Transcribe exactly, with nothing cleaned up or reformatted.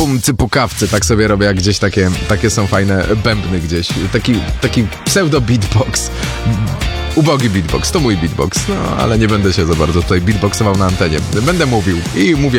pum, cypukawcy, tak sobie robię, jak gdzieś takie, takie są fajne bębny gdzieś. Taki, taki pseudo beatbox. Ubogi beatbox, to mój beatbox, no ale nie będę się za bardzo tutaj beatboxował na antenie. Będę mówił i mówię